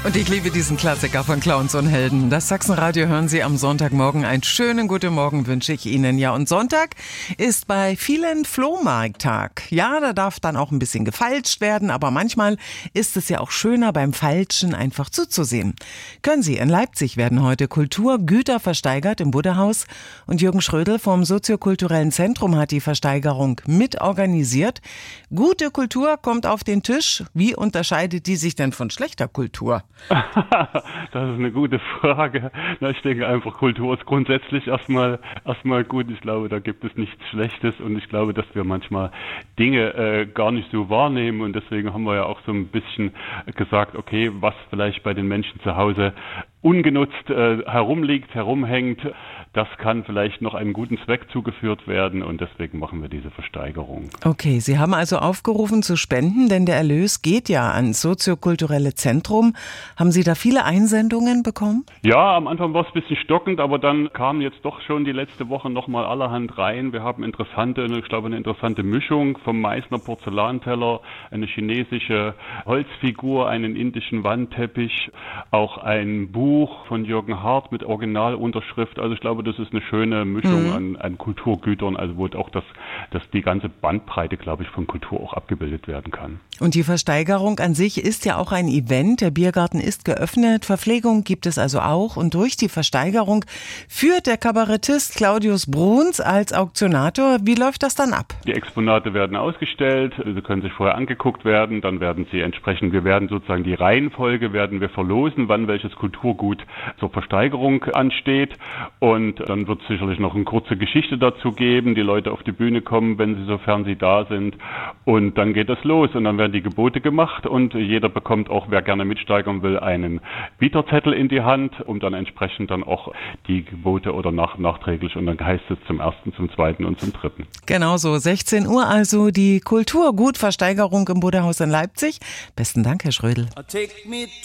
Und ich liebe diesen Klassiker von Clowns und Helden. Das Sachsenradio hören Sie am Sonntagmorgen. Einen schönen guten Morgen wünsche ich Ihnen. Ja, und Sonntag ist bei vielen Flohmarkttag. Ja, da darf dann auch ein bisschen gefeilscht werden, aber manchmal ist es ja auch schöner, beim Feilschen einfach zuzusehen. Können Sie, in Leipzig werden heute Kulturgüter versteigert im Buddhahaus und Jürgen Schrödel vom Soziokulturellen Zentrum hat die Versteigerung mitorganisiert. Gute Kultur kommt auf den Tisch. Wie unterscheidet die sich denn von schlechter Kultur? Das ist eine gute Frage. Ich denke einfach, Kultur ist grundsätzlich erstmal gut. Ich glaube, da gibt es nichts Schlechtes und ich glaube, dass wir manchmal Dinge gar nicht so wahrnehmen und deswegen haben wir ja auch so ein bisschen gesagt, okay, was vielleicht bei den Menschen zu Hause ungenutzt herumhängt, das kann vielleicht noch einem guten Zweck zugeführt werden und deswegen machen wir diese Versteigerung. Okay, Sie haben also aufgerufen zu spenden, denn der Erlös geht ja ans Soziokulturelle Zentrum. Haben Sie da viele Einsendungen bekommen? Ja, am Anfang war es ein bisschen stockend, aber dann kamen jetzt doch schon die letzte Woche nochmal allerhand rein. Wir haben eine interessante Mischung vom Meißner Porzellanteller, eine chinesische Holzfigur, einen indischen Wandteppich, auch ein Buch von Jürgen Hart mit Originalunterschrift. Also ich glaube, das ist eine schöne Mischung an Kulturgütern, also wo auch dass die ganze Bandbreite, glaube ich, von Kultur auch abgebildet werden kann. Und die Versteigerung an sich ist ja auch ein Event. Der Biergarten ist geöffnet, Verpflegung gibt es also auch. Und durch die Versteigerung führt der Kabarettist Claudius Bruns als Auktionator. Wie läuft das dann ab? Die Exponate werden ausgestellt, sie können sich vorher angeguckt werden, dann werden sie entsprechend, wir werden sozusagen die Reihenfolge verlosen, wann welches Kulturgut zur Versteigerung ansteht und dann wird es sicherlich noch eine kurze Geschichte dazu geben, die Leute auf die Bühne kommen, sofern sie da sind und dann geht es los und dann werden die Gebote gemacht und jeder bekommt auch, wer gerne mitsteigern will, einen Bieterzettel in die Hand, um dann entsprechend dann auch die Gebote oder nachträglich und dann heißt es zum 1., zum 2. und zum 3. Genau so, 16 Uhr also die Kulturgutversteigerung im Buddhahaus in Leipzig. Besten Dank, Herr Schrödel.